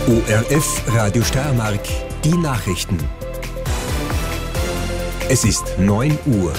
ORF Radio Steiermark, die Nachrichten. Es ist 9 Uhr.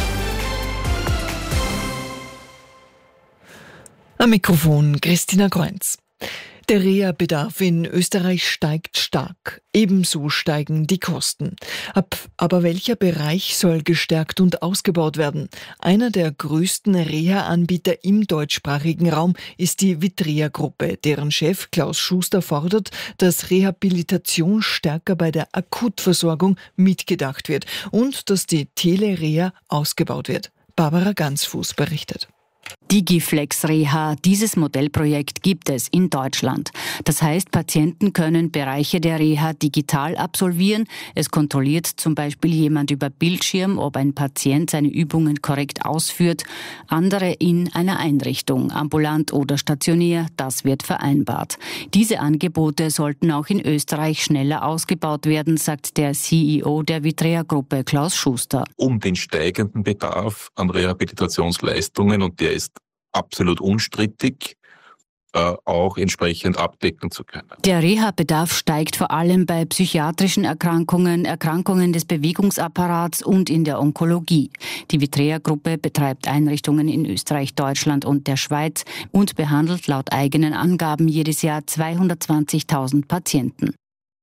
Am Mikrofon Christina Kreunz. Der Reha-Bedarf in Österreich steigt stark. Ebenso steigen die Kosten. Aber welcher Bereich soll gestärkt und ausgebaut werden? Einer der größten Reha-Anbieter im deutschsprachigen Raum ist die Vitrea-Gruppe. Deren Chef Klaus Schuster fordert, dass Rehabilitation stärker bei der Akutversorgung mitgedacht wird und dass die Telereha ausgebaut wird. Barbara Gansfuß berichtet. Digiflex Reha, dieses Modellprojekt gibt es in Deutschland. Das heißt, Patienten können Bereiche der Reha digital absolvieren. Es kontrolliert zum Beispiel jemand über Bildschirm, ob ein Patient seine Übungen korrekt ausführt. Andere in einer Einrichtung, ambulant oder stationär, das wird vereinbart. Diese Angebote sollten auch in Österreich schneller ausgebaut werden, sagt der CEO der Vitrea-Gruppe, Klaus Schuster. Um den steigenden Bedarf an Rehabilitationsleistungen, und der ist absolut unstrittig, auch entsprechend abdecken zu können. Der Reha-Bedarf steigt vor allem bei psychiatrischen Erkrankungen, Erkrankungen des Bewegungsapparats und in der Onkologie. Die Vitrea-Gruppe betreibt Einrichtungen in Österreich, Deutschland und der Schweiz und behandelt laut eigenen Angaben jedes Jahr 220.000 Patienten.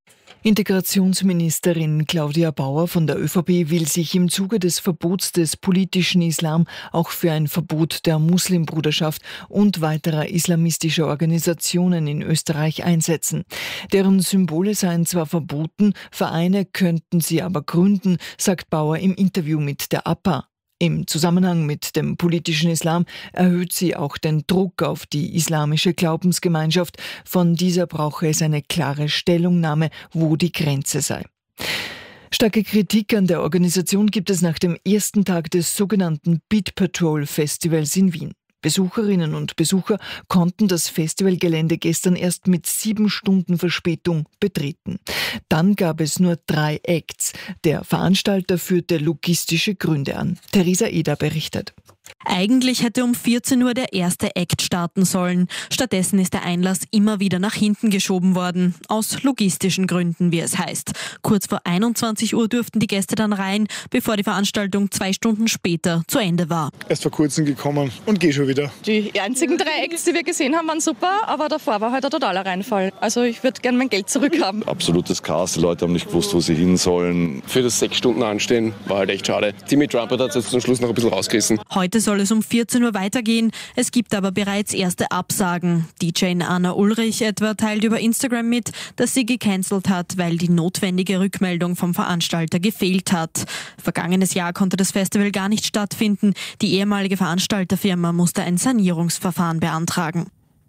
Integrationsministerin Claudia Bauer von der ÖVP will sich im Zuge des Verbots des politischen Islam auch für ein Verbot der Muslimbruderschaft und weiterer islamistischer Organisationen in Österreich einsetzen. Deren Symbole seien zwar verboten, Vereine könnten sie aber gründen, sagt Bauer im Interview mit der APA. Im Zusammenhang mit dem politischen Islam erhöht sie auch den Druck auf die islamische Glaubensgemeinschaft. Von dieser brauche es eine klare Stellungnahme, wo die Grenze sei. Starke Kritik an der Organisation gibt es nach dem ersten Tag des sogenannten Beat Patrol Festivals in Wien. Besucherinnen und Besucher konnten das Festivalgelände gestern erst mit 7 Stunden Verspätung betreten. Dann gab es nur 3 Acts. Der Veranstalter führte logistische Gründe an. Theresa Eder berichtet. Eigentlich hätte um 14 Uhr der erste Act starten sollen. Stattdessen ist der Einlass immer wieder nach hinten geschoben worden. Aus logistischen Gründen, wie es heißt. Kurz vor 21 Uhr durften die Gäste dann rein, bevor die Veranstaltung 2 Stunden später zu Ende war. Erst vor kurzem gekommen und gehe schon wieder. Die einzigen 3 Acts, die wir gesehen haben, waren super, aber davor war halt ein totaler Reinfall. Also ich würde gerne mein Geld zurückhaben. Absolutes Chaos, die Leute haben nicht gewusst, wo sie hin sollen. Für das 6 Stunden Anstehen war halt echt schade. Timmy Trumpet hat es jetzt zum Schluss noch ein bisschen rausgerissen. Heute soll es um 14 Uhr weitergehen. Es gibt aber bereits erste Absagen. DJ Anna Ulrich etwa teilt über Instagram mit, dass sie gecancelt hat, weil die notwendige Rückmeldung vom Veranstalter gefehlt hat. Vergangenes Jahr konnte das Festival gar nicht stattfinden. Die ehemalige Veranstalterfirma musste ein Sanierungsverfahren beantragen.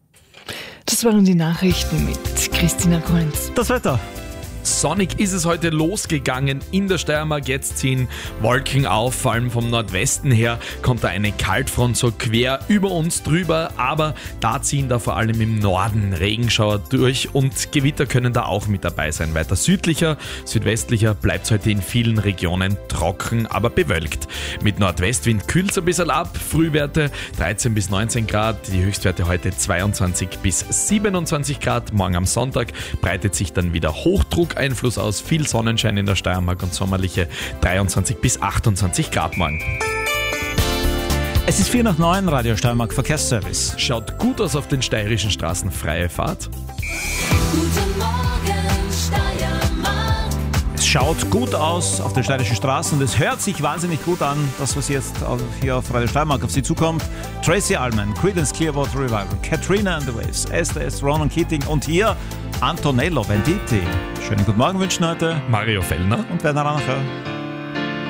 Das waren die Nachrichten mit Christina Kreunz. Das Wetter. Sonnig ist es heute losgegangen in der Steiermark. Jetzt ziehen Wolken auf, vor allem vom Nordwesten her kommt da eine Kaltfront so quer über uns drüber, aber da ziehen da vor allem im Norden Regenschauer durch und Gewitter können da auch mit dabei sein. Weiter südlicher, südwestlicher bleibt es heute in vielen Regionen trocken, aber bewölkt. Mit Nordwestwind kühlt es ein bisschen ab, Frühwerte 13 bis 19 Grad, die Höchstwerte heute 22 bis 27 Grad. Morgen am Sonntag breitet sich dann wieder Hochdruck Einfluss aus, viel Sonnenschein in der Steiermark und sommerliche 23 bis 28 Grad morgen. Es ist 8:04 (Radio Steiermark Verkehrsservice). Schaut gut aus auf den steirischen Straßen, freie Fahrt. Guten Morgen, Steiermark. Es schaut gut aus auf den steirischen Straßen und es hört sich wahnsinnig gut an, das was jetzt hier auf Radio Steiermark auf Sie zukommt. Tracy Allman, Creedence Clearwater Revival, Katrina and the Waves, Esther S. Ronan Keating und hier Antonello Venditti. Schönen guten Morgen wünschen heute Mario Fellner und Werner Ranacher.